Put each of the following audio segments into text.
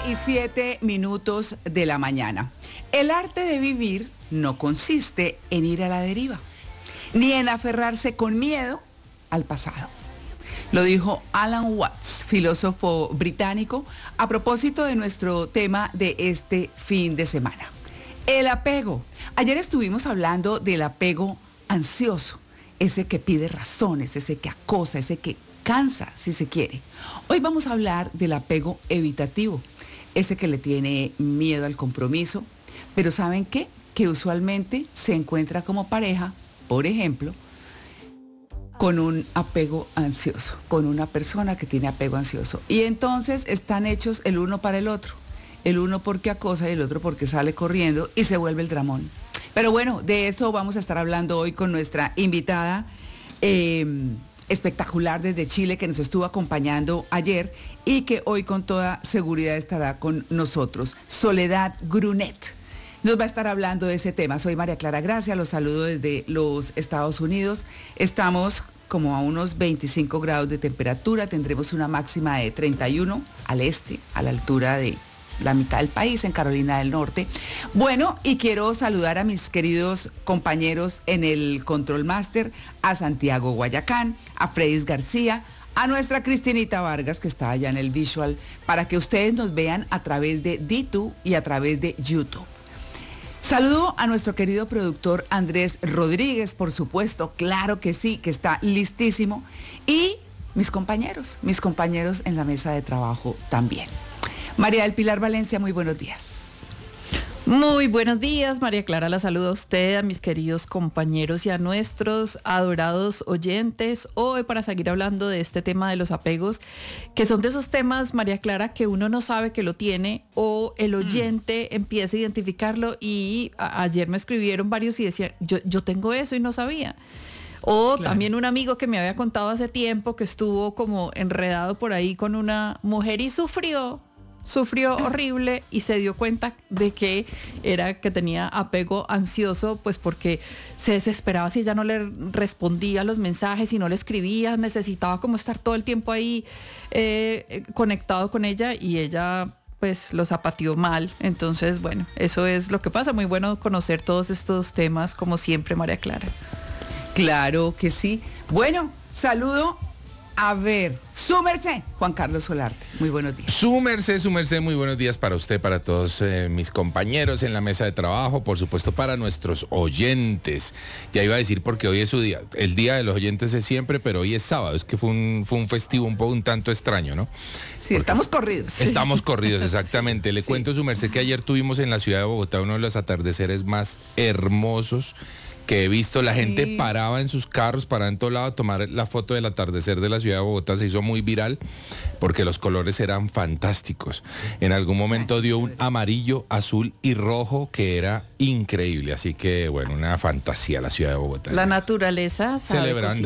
9:07 de la mañana. El arte de vivir no consiste en ir a la deriva, ni en aferrarse con miedo al pasado. Lo dijo Alan Watts, filósofo británico, a propósito de nuestro tema de este fin de semana. El apego. Ayer estuvimos hablando del apego ansioso, ese que pide razones, ese que acosa, ese que cansa, si se quiere. Hoy vamos a hablar del apego evitativo, ese que le tiene miedo al compromiso, pero ¿saben qué? Que usualmente se encuentra como pareja, por ejemplo, con un apego ansioso, con una persona que tiene apego ansioso. Y entonces están hechos el uno para el otro. El uno porque acosa y el otro porque sale corriendo y se vuelve el dramón. Pero bueno, de eso vamos a estar hablando hoy con nuestra invitada espectacular desde Chile, que nos estuvo acompañando ayer y que hoy con toda seguridad estará con nosotros. Soledad Grunet nos va a estar hablando de ese tema. Soy María Clara Gracia, los saludo desde los Estados Unidos. Estamos como a unos 25 grados de temperatura, tendremos una máxima de 31 al este, a la altura de la mitad del país, en Carolina del Norte. Bueno, y quiero saludar a mis queridos compañeros en el Control Master, a Santiago Guayacán, a Fredis García, a nuestra Cristinita Vargas, que está allá en el visual, para que ustedes nos vean a través de D2 y a través de YouTube. Saludo a nuestro querido productor Andrés Rodríguez, por supuesto, claro que sí, que está listísimo. Y mis compañeros en la mesa de trabajo también. María del Pilar Valencia, muy buenos días. Muy buenos días, María Clara, la saludo a usted, a mis queridos compañeros y a nuestros adorados oyentes. Hoy para seguir hablando de este tema de los apegos, que son de esos temas, María Clara, que uno no sabe que lo tiene o el oyente empieza a identificarlo y ayer me escribieron varios y decían, yo tengo eso y no sabía. O claro. También un amigo que me había contado hace tiempo que estuvo como enredado por ahí con una mujer y sufrió horrible y se dio cuenta de que tenía apego ansioso, pues porque se desesperaba si ella no le respondía a los mensajes, si no le escribía, necesitaba como estar todo el tiempo ahí conectado con ella y ella pues lo zapateó mal. Entonces, bueno, eso es lo que pasa. Muy bueno conocer todos estos temas, como siempre, María Clara. Claro que sí. Bueno, saludo. A ver, su merced, Juan Carlos Solarte, muy buenos días. Su merced, muy buenos días para usted, para todos mis compañeros en la mesa de trabajo, por supuesto para nuestros oyentes. Ya iba a decir porque hoy es su día, el día de los oyentes es siempre, pero hoy es sábado, es que fue un festivo un tanto extraño, ¿no? Sí, porque estamos corridos. Estamos corridos, exactamente. Le cuento, su merced, que ayer tuvimos en la ciudad de Bogotá uno de los atardeceres más hermosos que he visto. La gente paraba en sus carros, paraba en todo lado a tomar la foto del atardecer de la ciudad de Bogotá. Se hizo muy viral porque los colores eran fantásticos. En algún momento dio un amarillo, azul y rojo que era increíble. Así que, bueno, una fantasía la ciudad de Bogotá. La naturaleza celebrando.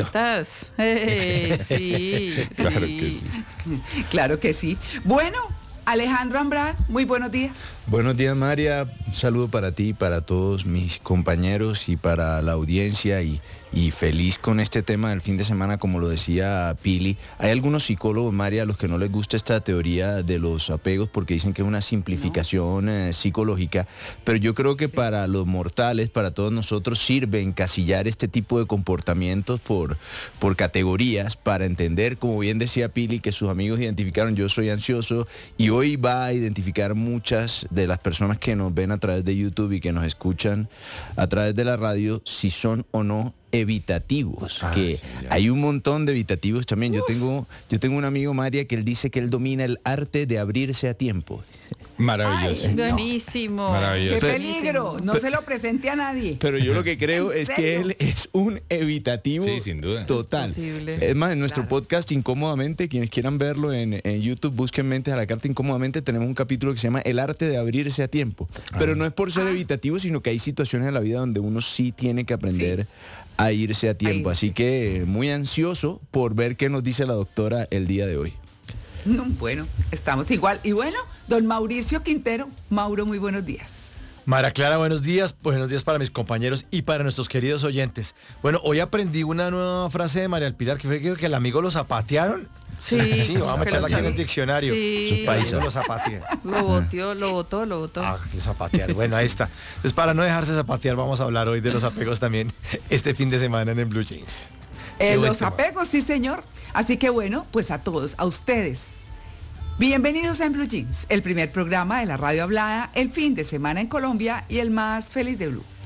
Sí. Claro que sí. Claro que sí. Bueno, Alejandro Ambrad, muy buenos días. Buenos días, María. Un saludo para ti, para todos mis compañeros y para la audiencia y feliz con este tema del fin de semana, como lo decía Pili. Hay algunos psicólogos, María, a los que no les gusta esta teoría de los apegos porque dicen que es una simplificación psicológica, pero yo creo que para los mortales, para todos nosotros, sirve encasillar este tipo de comportamientos por categorías para entender, como bien decía Pili, que sus amigos identificaron, yo soy ansioso, y hoy va a identificar muchas de las personas que nos ven a través de YouTube y que nos escuchan a través de la radio, si son o no evitativos, hay un montón de evitativos también. Yo tengo un amigo, María, que él dice que él domina el arte de abrirse a tiempo. Maravilloso. Ay, buenísimo. Qué peligro, no se lo presente a nadie. Pero yo lo que creo es que él es un evitativo, sí, sin duda, total. Es más, en nuestro podcast Incómodamente, quienes quieran verlo en YouTube, busquen Mentes a la Carta Incómodamente, tenemos un capítulo que se llama El arte de abrirse a tiempo. Pero no es por ser evitativo, sino que hay situaciones en la vida donde uno sí tiene que aprender a irse a tiempo. Así que muy ansioso por ver qué nos dice la doctora el día de hoy. Bueno, estamos igual. Y bueno, don Mauricio Quintero. Mauro, muy buenos días. María Clara, buenos días para mis compañeros y para nuestros queridos oyentes. Bueno, hoy aprendí una nueva frase de María del Pilar, que fue que el amigo lo zapatearon. Sí, vamos a meterla aquí en el diccionario. Sí. Paisa. Lo zapatearon. Lo votó. Ah, que zapatear. Bueno, ahí está. Entonces, para no dejarse zapatear, vamos a hablar hoy de los apegos también este fin de semana en Blue Jeans. Los apegos, sí, señor. Así que bueno, pues a todos, a ustedes. Bienvenidos a En Blue Jeans, el primer programa de la radio hablada, el fin de semana en Colombia y el más feliz de Blue.